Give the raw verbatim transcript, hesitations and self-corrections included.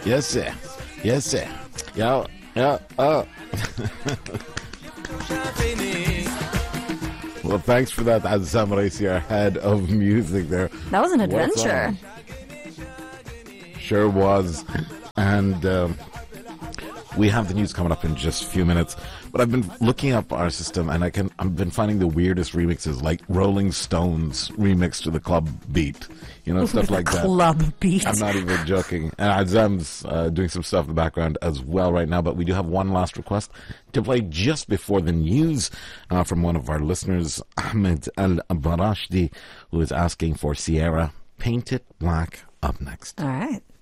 Yes, sir. Yes, sir. Yeah, yeah, oh. Well, thanks for that, Azam Raisi, our head of music there. That was an adventure. Sure was. And um, we have the news coming up in just a few minutes. But I've been looking up our system, and I can, I've been finding the weirdest remixes, like Rolling Stones remix to the club beat. You know, stuff like that. Club beat. I'm not even joking. And Azam's uh, doing some stuff in the background as well right now. But we do have one last request to play just before the news uh, from one of our listeners, Ahmed Al-Barashdi, who is asking for Sierra, Paint It Black, up next. All right.